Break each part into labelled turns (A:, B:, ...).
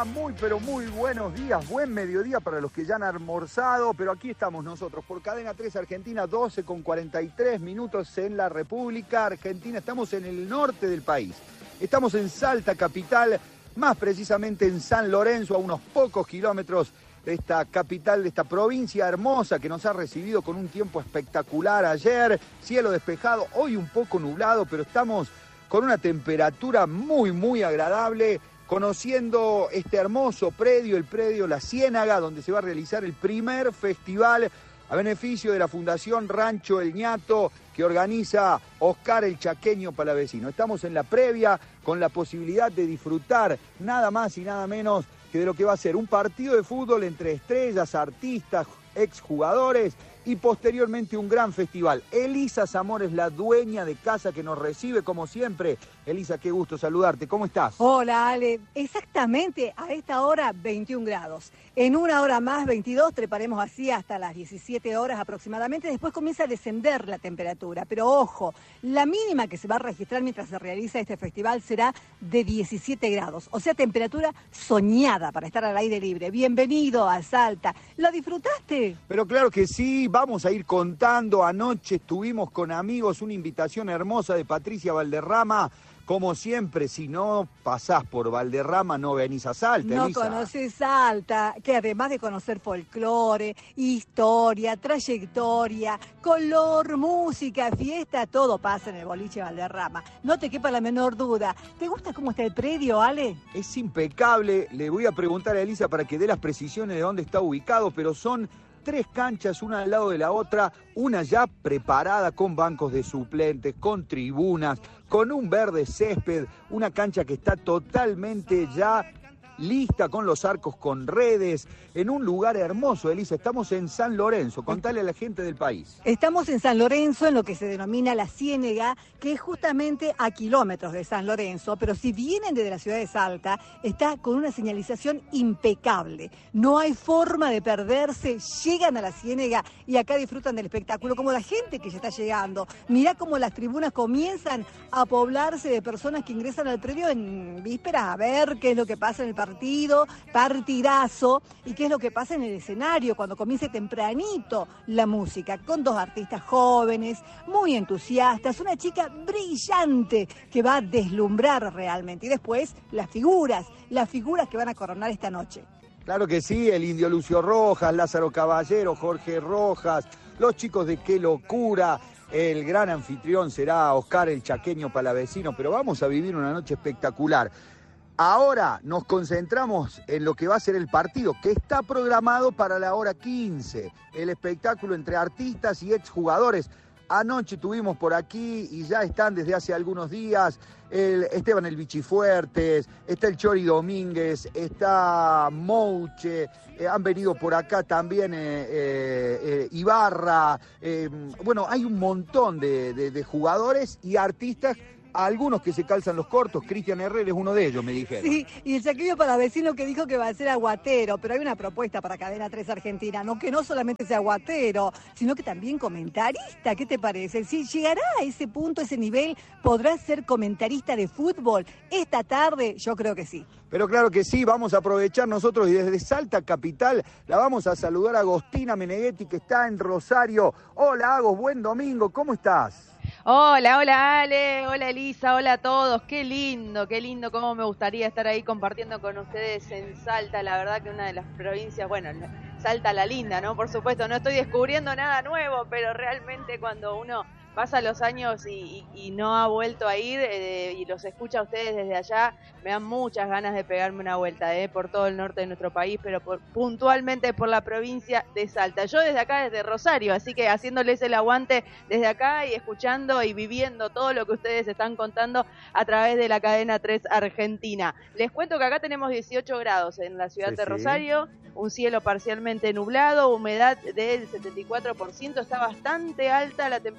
A: Muy, pero muy buenos días, buen mediodía para los que ya han almorzado, pero aquí estamos nosotros por Cadena 3 Argentina, 12:43 en la República Argentina. Estamos en el norte del país, estamos en Salta capital, más precisamente en San Lorenzo, a unos pocos kilómetros de esta capital, de esta provincia hermosa que nos ha recibido con un tiempo espectacular ayer, cielo despejado, hoy un poco nublado, pero estamos con una temperatura muy agradable, conociendo este hermoso predio, el predio La Ciénaga, donde se va a realizar el primer festival a beneficio de la Fundación Rancho El Ñato, que organiza Oscar el Chaqueño Palavecino. Estamos en la previa con la posibilidad de disfrutar nada más y nada menos que de lo que va a ser un partido de fútbol entre estrellas, artistas, exjugadores y posteriormente un gran festival. Elisa Zamora es la dueña de casa que nos recibe como siempre. Elisa, qué gusto saludarte. ¿Cómo estás?
B: Hola, Ale. Exactamente a esta hora 21 grados. En una hora más, 22, treparemos así hasta las 17 horas aproximadamente. Después comienza a descender la temperatura. Pero ojo, la mínima que se va a registrar mientras se realiza este festival será de 17 grados. O sea, temperatura soñada para estar al aire libre. Bienvenido a Salta. ¿Lo disfrutaste?
A: Pero claro que sí. Vamos a ir contando. Anoche estuvimos con amigos, una invitación hermosa de Patricia Valderrama. Como siempre, si no pasás por Valderrama, no venís a Salta,
B: No
A: Elisa.
B: conoces Salta, que además de conocer folclore, historia, trayectoria, color, música, fiesta, todo pasa en el boliche Valderrama. No te quepa la menor duda. ¿Te gusta cómo está el predio, Ale?
A: Es impecable. Le voy a preguntar a Elisa para que dé las precisiones de dónde está ubicado, pero son 3 canchas, una al lado de la otra, una ya preparada con bancos de suplentes, con tribunas, con un verde césped, una cancha que está totalmente ya lista con los arcos con redes, en un lugar hermoso, Elisa. Estamos en San Lorenzo, contale a la gente del país.
B: Estamos en San Lorenzo, en lo que se denomina La Ciénaga, que es justamente a kilómetros de San Lorenzo, pero si vienen desde la ciudad de Salta, está con una señalización impecable. No hay forma de perderse, llegan a La Ciénaga y acá disfrutan del espectáculo, como la gente que ya está llegando. Mirá cómo las tribunas comienzan a poblarse de personas que ingresan al predio en vísperas a ver qué es lo que pasa en el partidazo, y qué es lo que pasa en el escenario cuando comience tempranito la música, con 2 artistas jóvenes, muy entusiastas, una chica brillante que va a deslumbrar realmente, y después las figuras que van a coronar esta noche.
A: Claro que sí, el Indio Lucio Rojas, Lázaro Caballero, Jorge Rojas, los chicos de Qué Locura. El gran anfitrión será Oscar el Chaqueño Palavecino, pero vamos a vivir una noche espectacular. Ahora nos concentramos en lo que va a ser el partido, que está programado para la hora 15, el espectáculo entre artistas y exjugadores. Anoche tuvimos por aquí y ya están desde hace algunos días Esteban el Bichifuertes, está el Chori Domínguez, está Mouche, han venido por acá también Ibarra. Bueno, hay un montón de jugadores y artistas. Algunos que se calzan los cortos, Cristian Herrera es uno de ellos, me dijeron.
B: Sí, y el Chaqueño Palavecino que dijo que va a ser aguatero, pero hay una propuesta para Cadena 3 Argentina, no que no solamente sea aguatero, sino que también comentarista. ¿Qué te parece? Si llegará a ese punto, ese nivel, ¿podrá ser comentarista de fútbol esta tarde? Yo creo que sí.
A: Pero claro que sí, vamos a aprovechar nosotros y desde Salta Capital la vamos a saludar a Agostina Meneghetti, que está en Rosario. Hola Agos, buen domingo, ¿cómo estás?
C: Hola Ale, hola Elisa, hola a todos, qué lindo, cómo me gustaría estar ahí compartiendo con ustedes en Salta, la verdad que una de las provincias, bueno, Salta la linda, ¿no? Por supuesto, no estoy descubriendo nada nuevo, pero realmente cuando uno pasa los años y no ha vuelto a ir y los escucha a ustedes desde allá, me dan muchas ganas de pegarme una vuelta por todo el norte de nuestro país, pero puntualmente por la provincia de Salta. Yo desde acá, desde Rosario, así que haciéndoles el aguante desde acá y escuchando y viviendo todo lo que ustedes están contando a través de la Cadena 3 Argentina. Les cuento que acá tenemos 18 grados en la ciudad de Rosario, un cielo parcialmente nublado, humedad del 74%, está bastante alta la temperatura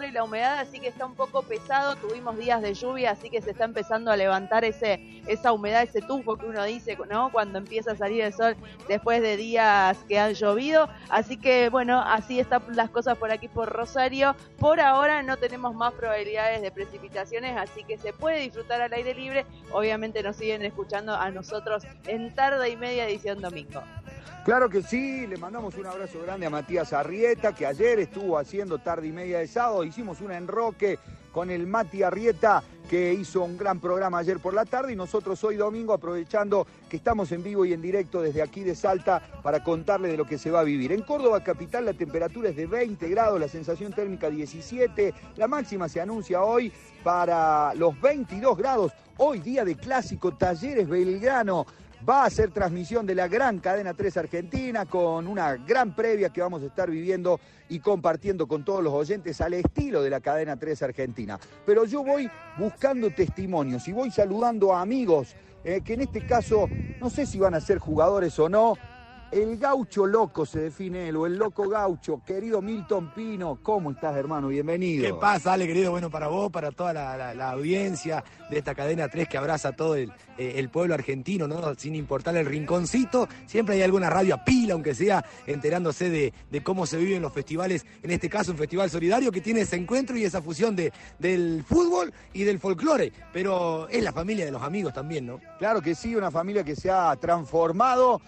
C: y la humedad, así que está un poco pesado. Tuvimos días de lluvia, así que se está empezando a levantar esa humedad, ese tufo que uno dice, ¿no? Cuando empieza a salir el sol después de días que han llovido. Así que, bueno, así están las cosas por aquí por Rosario. Por ahora no tenemos más probabilidades de precipitaciones, así que se puede disfrutar al aire libre. Obviamente nos siguen escuchando a nosotros en Tarde y Media edición domingo.
A: Claro que sí, le mandamos un abrazo grande a Matías Arrieta, que ayer estuvo haciendo Tarde y Media de sábado. Hicimos un enroque con el Mati Arrieta, que hizo un gran programa ayer por la tarde, y nosotros hoy domingo, aprovechando que estamos en vivo y en directo desde aquí de Salta, para contarle de lo que se va a vivir. En Córdoba capital la temperatura es de 20 grados, la sensación térmica 17, la máxima se anuncia hoy para los 22 grados. Hoy día de clásico, Talleres Belgrano. Va a ser transmisión de la gran Cadena 3 Argentina, con una gran previa que vamos a estar viviendo y compartiendo con todos los oyentes al estilo de la Cadena 3 Argentina. Pero yo voy buscando testimonios y voy saludando a amigos, que en este caso no sé si van a ser jugadores o no. El gaucho loco se define él, o el loco gaucho. Querido Milton Pino, ¿cómo estás, hermano? Bienvenido.
D: ¿Qué pasa, Ale, querido? Bueno, para vos, para toda la audiencia de esta Cadena 3 que abraza a todo el pueblo argentino, ¿no? Sin importar el rinconcito, siempre hay alguna radio a pila, aunque sea, enterándose de cómo se viven los festivales, en este caso un festival solidario que tiene ese encuentro y esa fusión del fútbol y del folclore, pero es la familia de los amigos también, ¿no?
A: Claro que sí, una familia que se ha transformado,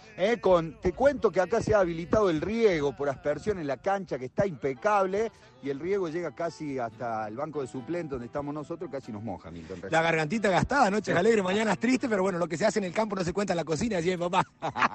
A: te cuento que acá se ha habilitado el riego por aspersión en la cancha, que está impecable, y el riego llega casi hasta el banco de suplentes donde estamos nosotros, casi nos moja, Milton.
D: La gargantita gastada, noches alegres, mañanas tristes, pero bueno, lo que se hace en el campo no se cuenta en la cocina, allí papá.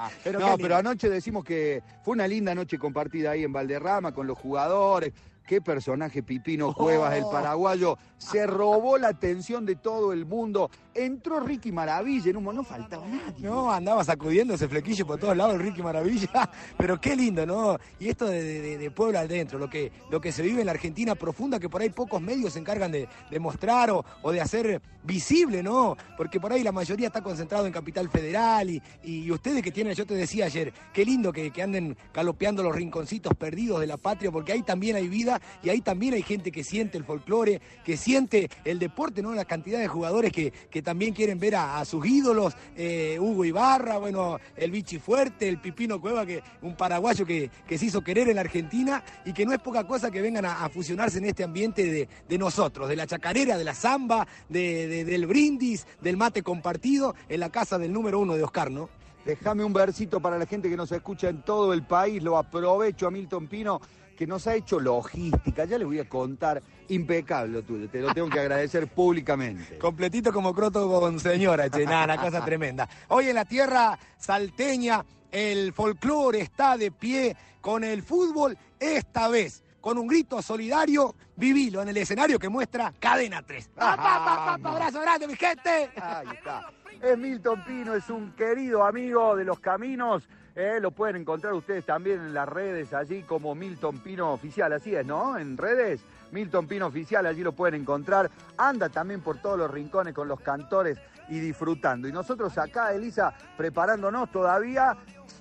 A: Pero anoche decimos que fue una linda noche compartida ahí en Valderrama con los jugadores. Qué personaje Pipino Cuevas, el paraguayo, se robó la atención de todo el mundo. Entró Ricky Maravilla, no faltaba nadie.
D: No, andaba sacudiendo ese flequillo por todos lados el Ricky Maravilla, pero qué lindo, ¿no? Y esto de pueblo adentro, lo que se vive en la Argentina profunda, que por ahí pocos medios se encargan de mostrar o de hacer visible, ¿no? Porque por ahí la mayoría está concentrado en Capital Federal y ustedes que tienen, yo te decía ayer, qué lindo que anden galopeando los rinconcitos perdidos de la patria, porque ahí también hay vida y ahí también hay gente que siente el folclore, que siente el deporte, ¿no? La cantidad de jugadores que también quieren ver a sus ídolos, Hugo Ibarra, bueno, el Vichy Fuerte, el Pipino Cueva, que un paraguayo que se hizo querer en la Argentina y que no es poca cosa que vengan a fusionarse en este ambiente de nosotros, de la chacarera, de la samba, del brindis, del mate compartido en la casa del número 1 de Oscar, ¿no?
A: Déjame un versito para la gente que nos escucha en todo el país, lo aprovecho a Milton Pino, que nos ha hecho logística, ya les voy a contar, impecable lo tuyo, te lo tengo que agradecer públicamente.
D: Completito como croto con señora, che, nada, una cosa tremenda. Hoy en la tierra salteña el folclore está de pie con el fútbol, esta vez con un grito solidario, vivilo en el escenario que muestra Cadena 3. ¡Abrazo grande, mi gente!
A: Ahí está. Es Milton Pino, es un querido amigo de los caminos. Lo pueden encontrar ustedes también en las redes, allí como Milton Pino Oficial, así es, ¿no? En redes, Milton Pino Oficial, allí lo pueden encontrar. Anda también por todos los rincones con los cantores y disfrutando. Y nosotros acá, Elisa, preparándonos todavía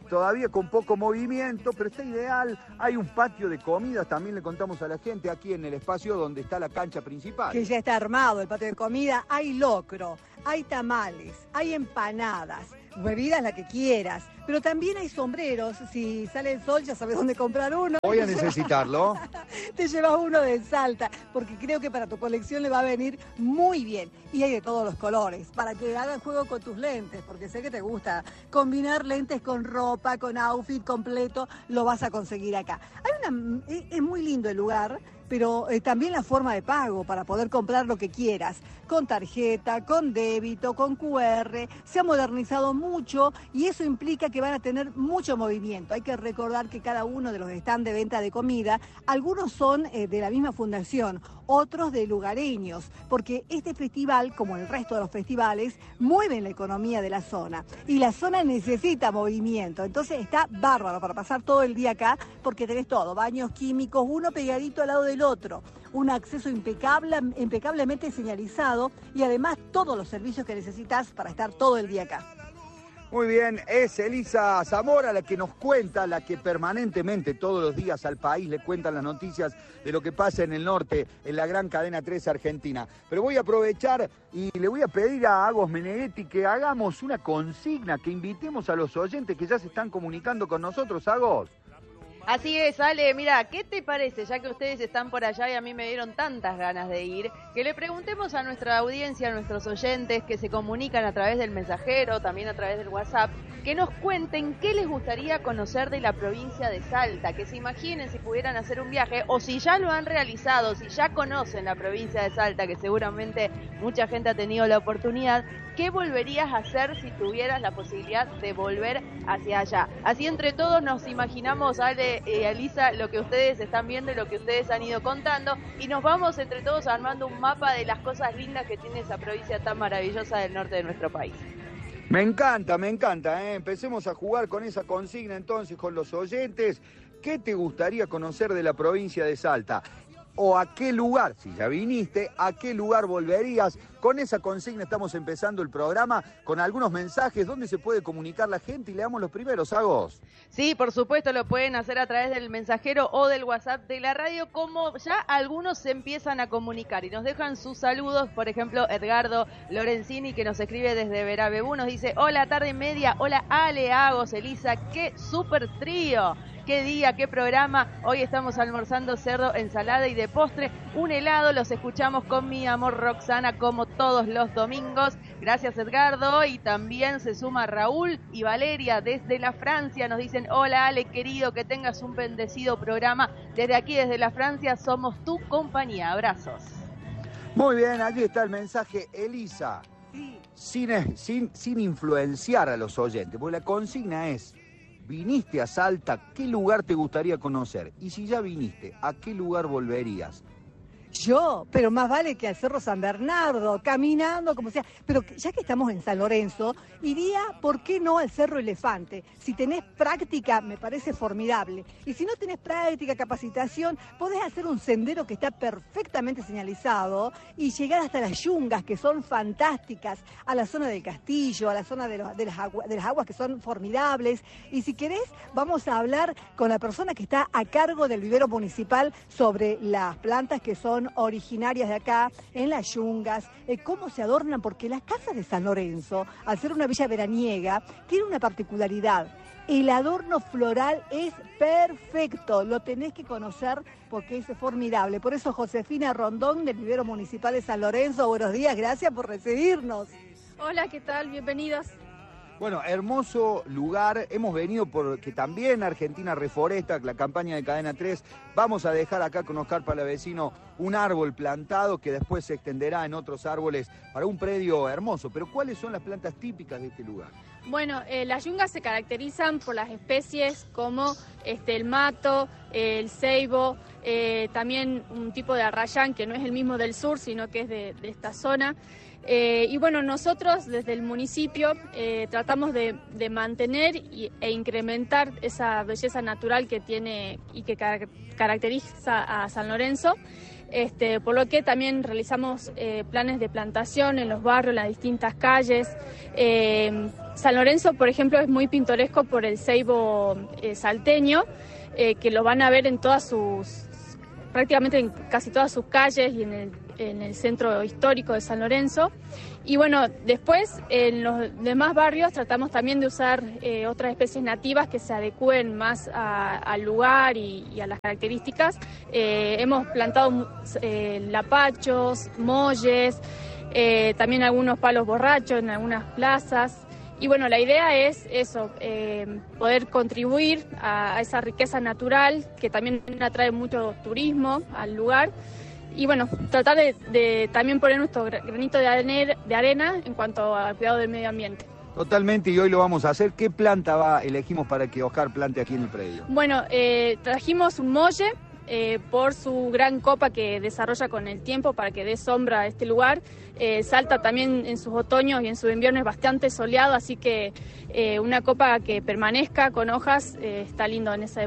A: con poco movimiento, pero está ideal. Hay un patio de comidas, también le contamos a la gente, aquí en el espacio donde está la cancha principal.
B: Que ya está armado el patio de comida, hay locro, hay tamales, hay empanadas, bebidas la que quieras, pero también hay sombreros. Si sale el sol ya sabes dónde comprar uno.
A: Voy a necesitarlo.
B: Te llevas uno de Salta, porque creo que para tu colección le va a venir muy bien. Y hay de todos los colores, para que hagan juego con tus lentes, porque sé que te gusta combinar lentes con ropa, con outfit completo, lo vas a conseguir acá. Es muy lindo el lugar, pero también la forma de pago para poder comprar lo que quieras, con tarjeta, con débito, con QR, se ha modernizado mucho y eso implica que van a tener mucho movimiento. Hay que recordar que cada uno de los stands de venta de comida, algunos son de la misma fundación, otros de lugareños, porque este festival, como el resto de los festivales, mueven la economía de la zona y la zona necesita movimiento, entonces está bárbaro para pasar todo el día acá, porque tenés todo, baños químicos, uno pegadito al lado del otro, un acceso impecablemente señalizado y además todos los servicios que necesitas para estar todo el día acá.
A: Muy bien, es Elisa Zamora la que nos cuenta, la que permanentemente todos los días al país le cuentan las noticias de lo que pasa en el norte, en la gran cadena 3 argentina. Pero voy a aprovechar y le voy a pedir a Agos Meneghetti que hagamos una consigna, que invitemos a los oyentes que ya se están comunicando con nosotros. Agos.
C: Así es, Ale, mira, ¿qué te parece, ya que ustedes están por allá y a mí me dieron tantas ganas de ir, que le preguntemos a nuestra audiencia, a nuestros oyentes que se comunican a través del mensajero, también a través del WhatsApp, que nos cuenten qué les gustaría conocer de la provincia de Salta, que se imaginen si pudieran hacer un viaje, o si ya lo han realizado, si ya conocen la provincia de Salta, que seguramente mucha gente ha tenido la oportunidad, ¿qué volverías a hacer si tuvieras la posibilidad de volver hacia allá? Así entre todos nos imaginamos, Ale y Elisa, lo que ustedes están viendo y lo que ustedes han ido contando, y nos vamos entre todos armando un mapa de las cosas lindas que tiene esa provincia tan maravillosa del norte de nuestro país.
A: Me encanta, Empecemos a jugar con esa consigna entonces con los oyentes. ¿Qué te gustaría conocer de la provincia de Salta? ¿O a qué lugar, si ya viniste, a qué lugar volverías? Con esa consigna estamos empezando el programa con algunos mensajes. ¿Dónde se puede comunicar la gente? Y leamos los primeros, Agos.
C: Sí, por supuesto, lo pueden hacer a través del mensajero o del WhatsApp de la radio, como ya algunos se empiezan a comunicar y nos dejan sus saludos. Por ejemplo, Edgardo Lorenzini, que nos escribe desde Verabebú, nos dice: hola, tarde y media, hola Ale, Agos, Elisa, qué súper trío. Qué día, qué programa. Hoy estamos almorzando cerdo, ensalada y de postre un helado. Los escuchamos con mi amor Roxana como todos los domingos. Gracias, Edgardo. Y también se suma Raúl y Valeria desde la Francia. Nos dicen: hola Ale, querido, que tengas un bendecido programa. Desde aquí, desde la Francia, somos tu compañía. Abrazos.
A: Muy bien, allí está el mensaje, Elisa. Sin influenciar a los oyentes, porque la consigna es: viniste a Salta, ¿qué lugar te gustaría conocer? Y si ya viniste, ¿a qué lugar volverías?
B: Yo, pero más vale que al Cerro San Bernardo, caminando, como sea. Pero ya que estamos en San Lorenzo, iría, ¿por qué no al Cerro Elefante? Si tenés práctica, me parece formidable. Y si no tenés práctica, capacitación, podés hacer un sendero que está perfectamente señalizado y llegar hasta las yungas, que son fantásticas, a la zona del castillo, a la zona de las aguas, que son formidables. Y si querés, vamos a hablar con la persona que está a cargo del vivero municipal sobre las plantas que son originarias de acá, en las yungas, cómo se adornan, porque las casas de San Lorenzo, al ser una villa veraniega, tiene una particularidad. El adorno floral es perfecto, lo tenés que conocer porque es formidable. Por eso, Josefina Rondón, del vivero municipal de San Lorenzo, buenos días, gracias por recibirnos.
E: Hola, ¿qué tal? Bienvenidos.
A: Bueno, hermoso lugar. Hemos venido porque también Argentina Reforesta, la campaña de Cadena 3. Vamos a dejar acá con Oscar Palavecino un árbol plantado que después se extenderá en otros árboles para un predio hermoso. Pero ¿cuáles son las plantas típicas de este lugar?
E: Bueno, las yungas se caracterizan por las especies como el mato, el ceibo, también un tipo de arrayán que no es el mismo del sur, sino que es de esta zona. Y bueno, nosotros desde el municipio tratamos de mantener e incrementar esa belleza natural que tiene y que caracteriza a San Lorenzo, por lo que también realizamos planes de plantación en los barrios, en las distintas calles. San Lorenzo, por ejemplo, es muy pintoresco por el ceibo salteño, que lo van a ver en prácticamente en casi todas sus calles y en el centro histórico de San Lorenzo. Y bueno, después en los demás barrios tratamos también de usar otras especies nativas que se adecúen más al lugar y a las características. Hemos plantado lapachos, molles, también algunos palos borrachos en algunas plazas. Y bueno, la idea es eso, poder contribuir a esa riqueza natural que también atrae mucho turismo al lugar. Y bueno, tratar de también poner nuestro granito de arena en cuanto al cuidado del medio ambiente.
A: Totalmente, y hoy lo vamos a hacer. ¿Qué planta elegimos para que Oscar plante aquí en el predio?
E: Bueno, trajimos un molle por su gran copa que desarrolla con el tiempo para que dé sombra a este lugar. Salta también en sus otoños y en sus inviernos bastante soleado, así que una copa que permanezca con hojas está lindo en esa época.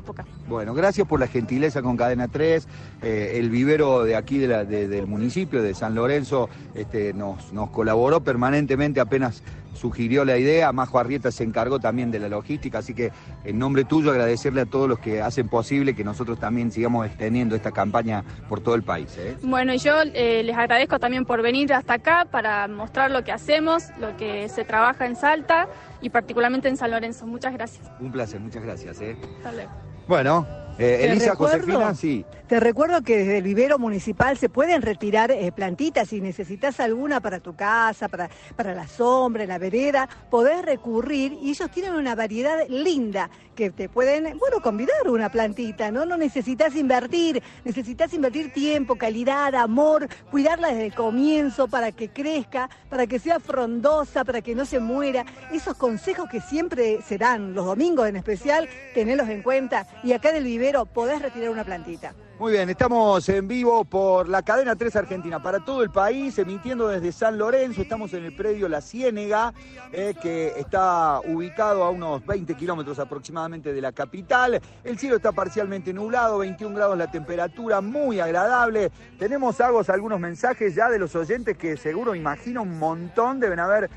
A: Bueno, gracias por la gentileza con Cadena 3. El vivero de aquí del municipio de San Lorenzo nos colaboró permanentemente apenas sugirió la idea. Majo Arrieta se encargó también de la logística, así que en nombre tuyo agradecerle a todos los que hacen posible que nosotros también sigamos extendiendo esta campaña por todo el país.
E: Bueno, y yo les agradezco también por venir hasta acá para mostrar lo que hacemos, lo que se trabaja en Salta y particularmente en San Lorenzo. Muchas gracias.
A: Un placer, muchas gracias.
E: Hasta luego.
A: Bueno, Elisa, Josefina, sí.
B: Te recuerdo que desde el vivero municipal se pueden retirar plantitas. Si necesitas alguna para tu casa, para la sombra, en la vereda, podés recurrir y ellos tienen una variedad linda que te pueden, convidar una plantita, ¿no? No necesitas invertir tiempo, calidad, amor, cuidarla desde el comienzo para que crezca, para que sea frondosa, para que no se muera. Esos consejos que siempre se dan los domingos en especial, tenedlos en cuenta y acá del vivero podés retirar una plantita.
A: Muy bien, estamos en vivo por la Cadena 3 Argentina para todo el país, emitiendo desde San Lorenzo. Estamos en el predio La Ciénega, que está ubicado a unos 20 kilómetros aproximadamente de la capital. El cielo está parcialmente nublado, 21 grados la temperatura, muy agradable. Tenemos, algunos mensajes ya de los oyentes que seguro, imagino, un montón deben haber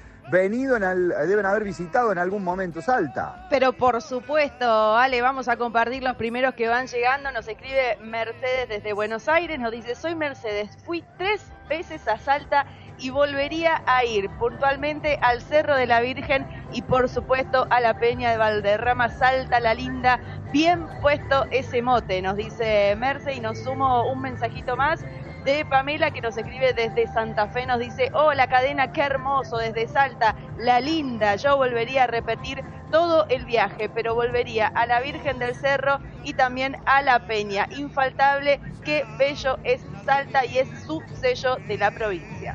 A: visitado en algún momento Salta.
C: Pero por supuesto, Ale, vamos a compartir los primeros que van llegando. Nos escribe Mercedes desde Buenos Aires, nos dice: soy Mercedes, fui 3 veces a Salta y volvería a ir puntualmente al Cerro de la Virgen y por supuesto a la Peña de Valderrama. Salta la linda, bien puesto ese mote, nos dice Merce. Y nos sumo un mensajito más de Pamela, que nos escribe desde Santa Fe, nos dice: hola Cadena, qué hermoso, desde Salta, la linda, yo volvería a repetir todo el viaje, pero volvería a la Virgen del Cerro y también a la Peña, infaltable, qué bello es Salta y es su sello de la provincia.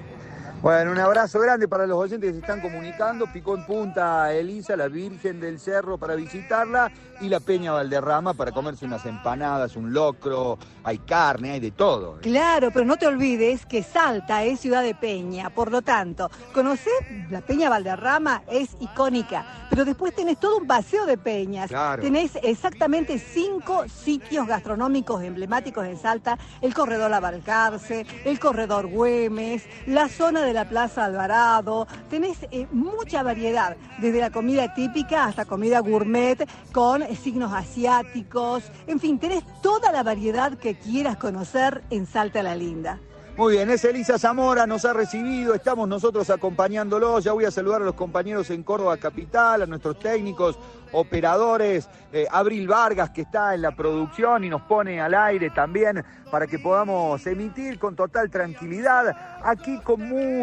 A: Bueno, un abrazo grande para los oyentes que se están comunicando. Picó en punta Elisa, la Virgen del Cerro para visitarla, y la Peña Valderrama para comerse unas empanadas, un locro, hay carne, hay de todo.
B: Claro, pero no te olvides que Salta es ciudad de peña, por lo tanto, conocer la Peña Valderrama es icónica, pero después tenés todo un paseo de peñas.
A: Claro.
B: Tenés exactamente 5 sitios gastronómicos emblemáticos en Salta: el Corredor La Balcarce, el Corredor Güemes, la zona de la Plaza Alvarado. Tenés mucha variedad, desde la comida típica hasta comida gourmet con signos asiáticos. En fin, tenés toda la variedad que quieras conocer en Salta la Linda.
A: Muy bien, es Elisa Zamora, nos ha recibido, estamos nosotros acompañándolo. Ya voy a saludar a los compañeros en Córdoba Capital, a nuestros técnicos, operadores, Abril Vargas, que está en la producción y nos pone al aire también para que podamos emitir con total tranquilidad. Aquí con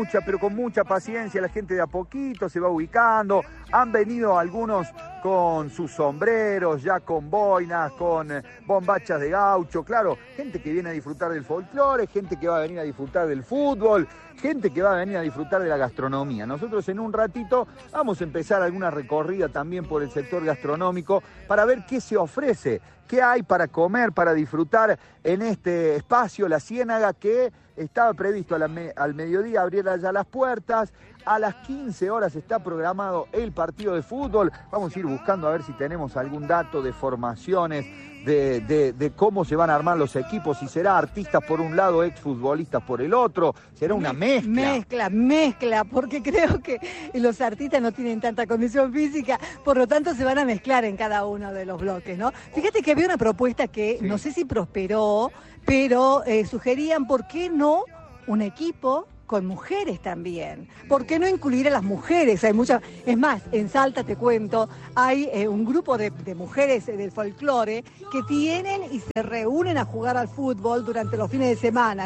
A: mucha paciencia, la gente de a poquito se va ubicando. Han venido algunos con sus sombreros, ya con boinas, con bombachas de gaucho. Claro, gente que viene a disfrutar del folclore, gente que va a venir a disfrutar del fútbol, gente que va a venir a disfrutar de la gastronomía. Nosotros en un ratito vamos a empezar alguna recorrida también por el sector gastronómico para ver qué se ofrece, qué hay para comer, para disfrutar en este espacio, La Ciénaga, que estaba previsto al mediodía abriera ya las puertas. A las 15 horas está programado el partido de fútbol. Vamos a ir buscando a ver si tenemos algún dato de formaciones, de cómo se van a armar los equipos, si será artistas por un lado, exfutbolistas por el otro, será una mezcla.
B: Mezcla, porque creo que los artistas no tienen tanta condición física, por lo tanto se van a mezclar en cada uno de los bloques, ¿no? Fíjate que había una propuesta que no sé si prosperó, pero sugerían, ¿por qué no un equipo con mujeres también? ¿Por qué no incluir a las mujeres? Hay muchas, es más, en Salta te cuento, hay un grupo de mujeres del folclore que tienen y se reúnen a jugar al fútbol durante los fines de semana,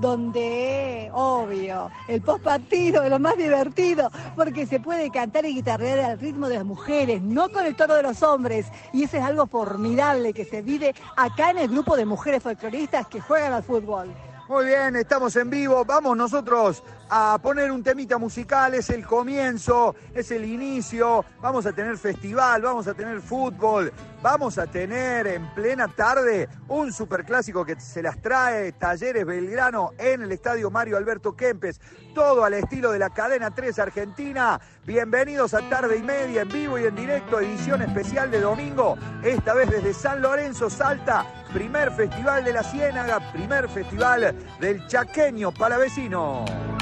B: donde, obvio, el postpartido es lo más divertido, porque se puede cantar y guitarrear al ritmo de las mujeres, no con el tono de los hombres, y eso es algo formidable que se vive acá en el grupo de mujeres folcloristas que juegan al fútbol.
A: Muy bien, estamos en vivo. Vamos nosotros a poner un temita musical. Es el comienzo, es el inicio. Vamos a tener festival, vamos a tener fútbol. Vamos a tener en plena tarde un superclásico que se las trae Talleres Belgrano en el estadio Mario Alberto Kempes. Todo al estilo de la cadena 3 Argentina. Bienvenidos a Tarde y Media en vivo y en directo, edición especial de domingo. Esta vez desde San Lorenzo, Salta. Primer festival de la Ciénaga, primer festival del chaqueño palavecino.